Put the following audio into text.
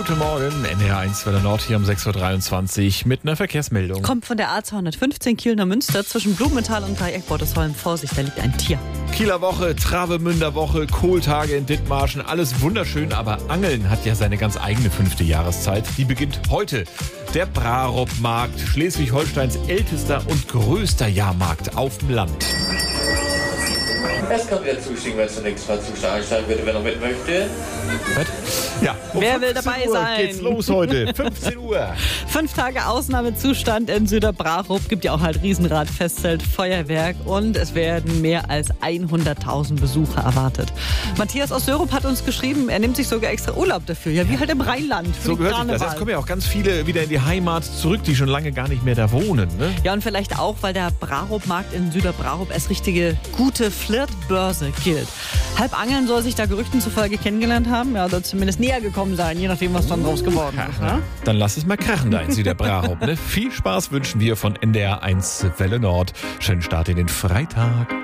Guten Morgen, NDR1 Welle Nord hier um 6.23 Uhr mit einer Verkehrsmeldung. Kommt von der A215 Kiel nach Münster zwischen Blumenthal und Dreieck Bordesholm. Vorsicht, da liegt ein Tier. Kieler Woche, Travemünder Woche, Kohltage in Dithmarschen, alles wunderschön, aber Angeln hat ja seine ganz eigene 5. Jahreszeit. Die beginnt heute. Der Brarup-Markt, Schleswig-Holsteins ältester und größter Jahrmarkt auf dem Land. Es kann wieder zustiegen, wenn es zunächst mal Zustand einsteigen würde, wenn er mit möchte. Ja, Wer will dabei sein? Geht's los heute, 15 Uhr. 5 Tage Ausnahmezustand in Süderbrarup. Gibt ja auch halt Riesenrad, Festzelt, Feuerwerk und es werden mehr als 100.000 Besucher erwartet. Matthias aus Sörup hat uns geschrieben, er nimmt sich sogar extra Urlaub dafür. Ja, wie halt im Rheinland. So gehört sich das. Jetzt kommen ja auch ganz viele wieder in die Heimat zurück, die schon lange gar nicht mehr da wohnen. Ne? Ja, und vielleicht auch, weil der Brarup-Markt in Süderbrarup als richtige gute Flirtbörse gilt. Halbangeln soll sich da Gerüchten zufolge kennengelernt haben, ja, oder zumindest näher gekommen sein, je nachdem, was dann draus geworden ist. Ne? Dann lass es mal krachen da in Süderbrarup. Ne? Viel Spaß wünschen wir von NDR1 Welle Nord. Schönen Start in den Freitag.